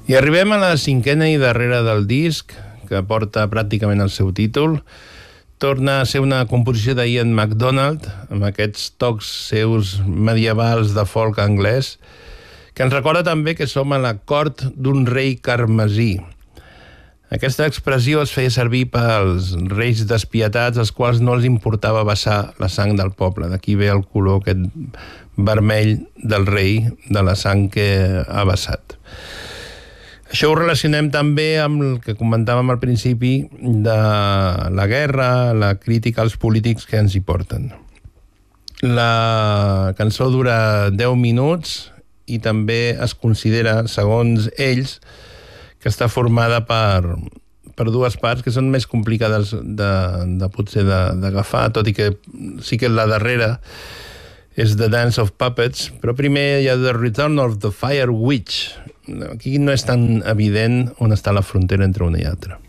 I arribem a la cinquena i darrera del disc, que porta pràcticament el seu títol. Torna a ser una composició d'Ian MacDonald, amb aquests tocs seus medievals de folk anglès, que ens recorda també que som a la cort d'un rei carmesí. Aquesta expressió es feia servir pels reis despietats, als quals no els importava vessar la sang del poble. D'aquí ve el color aquest vermell del rei, de la sang que ha vessat. Això ho relacionem també amb el que comentàvem al principi de la guerra, la crítica als polítics que ens hi porten. La cançó dura 10 minuts i també es considera, segons ells, que està formada per dues parts que són més complicades potser d'agafar, tot i que sí que la darrera és The Dance of Puppets, però primer hi ha The Return of the Fire Witch. Aquí no és tan evident on està la frontera entre una i altra.